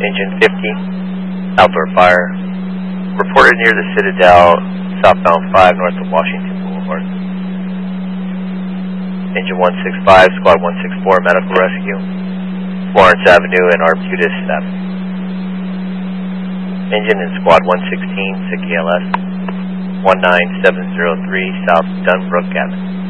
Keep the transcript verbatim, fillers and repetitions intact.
Engine fifty, outdoor fire. Reported near the Citadel, southbound five, north of Washington Boulevard. Engine one sixty-five, Squad one sixty-four, medical rescue. Florence Avenue and Arbutus Avenue. Engine in Squad one sixteen, S I C E L S, one nine seven zero three, South Dunbrook Avenue.